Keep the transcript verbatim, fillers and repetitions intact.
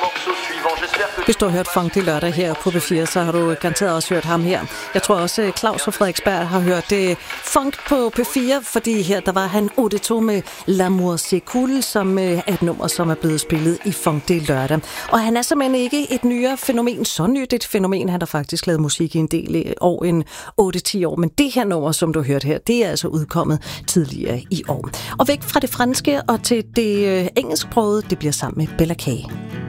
Hvis du har hørt Funk det lørdag her på P fire, så har du garanteret også hørt ham her. Jeg tror også, Claus fra Frederiksberg har hørt det Funk på P fire, fordi her der var han Auditor med L'amour c'est cool, som er et nummer, som er blevet spillet i Funk det lørdag. Og han er simpelthen ikke et nyere fænomen, så nyt et fænomen. Han har faktisk lavet musik i en del år, en otte til ti år. Men det her nummer, som du har hørt her, det er altså udkommet tidligere i år. Og væk fra det franske og til det engelsksprogede, det bliver sammen med Bella K.